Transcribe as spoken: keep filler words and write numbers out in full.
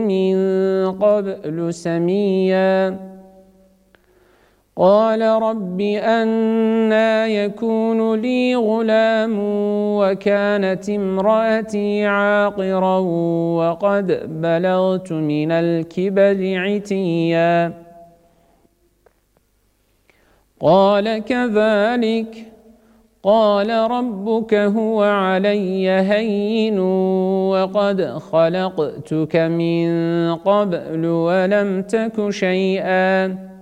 من قبل سميا قال رب أنى يكون لي غلام وكانت امرأتي عاقرا وقد بلغت من الكبر عتيا قال كذلك قال ربك هو علي هين وقد خلقتك من قبل ولم تك شيئا